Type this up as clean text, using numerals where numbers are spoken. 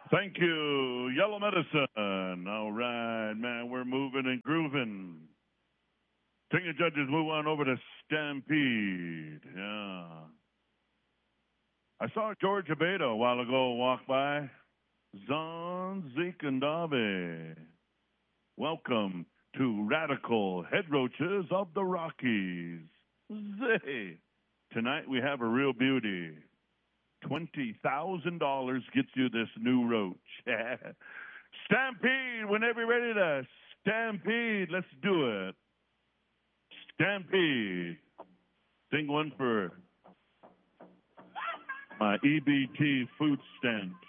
Thank you, Yellow Medicine. All right, man, we're moving and grooving. Take the judges, move on over to Stampede. Yeah. I saw George Abeda a while ago walk by. Zon Zekandabe. Welcome to Radical Head Roaches of the Rockies. Zay. Tonight we have a real beauty. $20,000 gets you this new roach. Stampede, whenever you're ready to stampede, let's do it. Stampede. Sing one for my EBT food stamps.